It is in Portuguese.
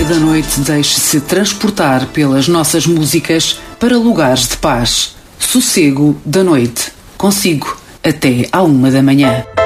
da noite deixe-se transportar pelas nossas músicas para lugares de paz. Sossego da noite. Consigo até à 1 da manhã.